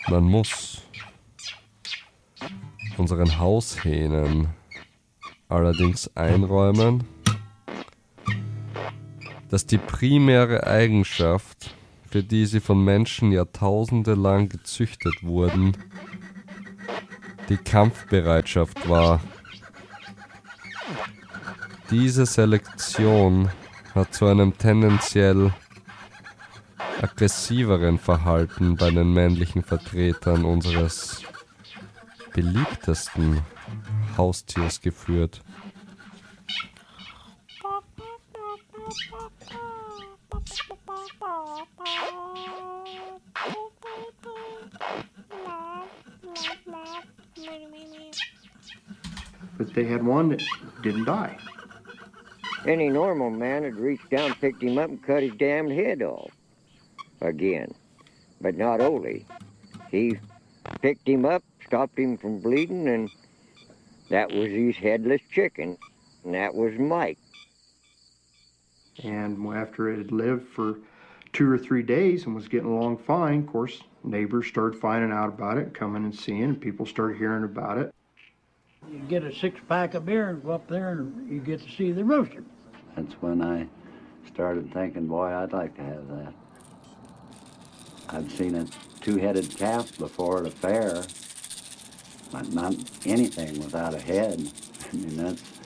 Man muss unseren Haushähnen allerdings einräumen, dass die primäre Eigenschaft, für die sie von Menschen Jahrtausende lang gezüchtet wurden, die Kampfbereitschaft war. Diese Selektion hat zu einem tendenziell aggressiveren Verhalten bei den männlichen Vertretern unseres beliebtesten Haustiers geführt. But they had one that didn't die. Any normal man had reached down, picked him up, and cut his damned head off again. But not Ole. He picked him up, stopped him from bleeding, and that was his headless chicken. And that was Mike. And after it had lived for 2 or 3 days and was getting along fine, of course, neighbors started finding out about it, coming and seeing, and people started hearing about it. You get a 6-pack of beer and go up there and you get to see the rooster. That's when I started thinking, boy, I'd like to have that. I'd seen a 2-headed calf before at a fair, but not anything without a head. I mean,